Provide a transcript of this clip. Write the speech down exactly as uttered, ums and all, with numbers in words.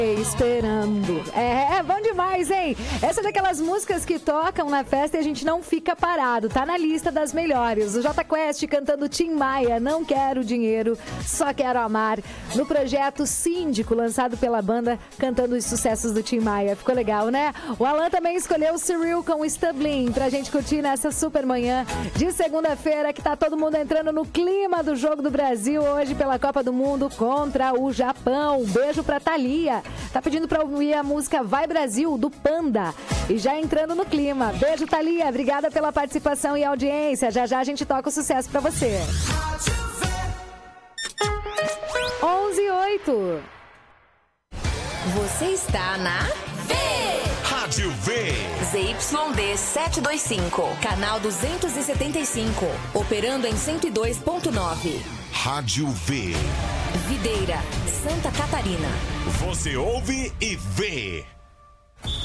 Esperando. É, é bom demais, hein? Essa é daquelas músicas que tocam na festa e a gente não fica parado. Tá na lista das melhores. O Jota Quest cantando Tim Maia, Não Quero Dinheiro, Só Quero Amar. No projeto Síndico, lançado pela banda, cantando os sucessos do Tim Maia. Ficou legal, né? O Alan também escolheu o Cyril com o Stublin pra gente curtir nessa super manhã de segunda-feira, que tá todo mundo entrando no clima do Jogo do Brasil hoje pela Copa do Mundo contra o Japão. Beijo pra Thalia. Tá pedindo pra ouvir a música Vai Brasil, do Panda. E já entrando no clima. Beijo, Thalia. Obrigada pela participação e audiência. Já já a gente toca o sucesso pra você. onze e oito. Você está na V. Rádio V. Z Y D setecentos e vinte e cinco. Canal duzentos e setenta e cinco. Operando em cento e dois ponto nove. Rádio V. Videira, Santa Catarina. Você ouve e vê.